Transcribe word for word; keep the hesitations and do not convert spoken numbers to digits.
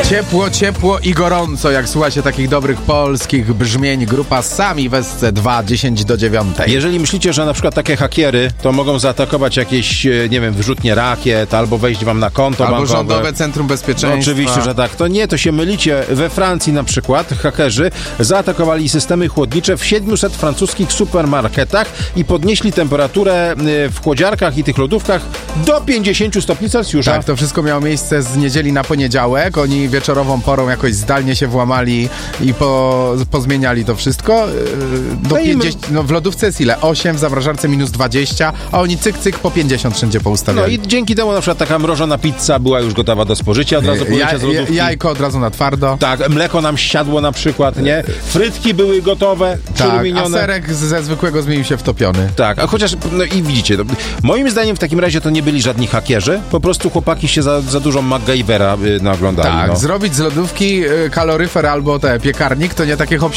Ciepło, ciepło i gorąco, jak słuchacie takich dobrych polskich brzmień. Grupa Sami w S C dwa, dziesięć do dziewiątej. Jeżeli myślicie, że na przykład takie hakiery to mogą zaatakować jakieś, nie wiem, wyrzutnie rakiet, albo wejść wam na konto albo bankowe. Rządowe Centrum Bezpieczeństwa. No, oczywiście, że tak. To nie, to się mylicie. We Francji na przykład hakerzy zaatakowali systemy chłodnicze w siedmiuset francuskich supermarketach i podnieśli temperaturę w chłodziarkach i tych lodówkach do pięćdziesiąt stopni Celsjusza. Tak, to wszystko miało miejsce z niedzieli na poniedziałek. Oni wieczorową porą jakoś zdalnie się włamali i po, pozmieniali to wszystko. Do No i pięćdziesięciu, no w lodówce jest ile? osiem, w zamrażarce minus dwadzieścia, a oni cyk, cyk po pięćdziesiąt wszędzie poustawiali. No i dzięki temu na przykład taka mrożona pizza była już gotowa do spożycia, od razu ja, z lodówki. Jajko od razu na twardo. Tak, mleko nam siadło na przykład, nie? Frytki były gotowe, tak, przyrumienione. A serek ze zwykłego zmienił się w topiony. Tak, a chociaż, no i widzicie, no, moim zdaniem w takim razie to nie byli żadni hakierzy, po prostu chłopaki się za, za dużo MacGyvera y, naoglądali. Tak, no. zrobić z lodówki y, kaloryfer albo te piekarnik to nie takie hop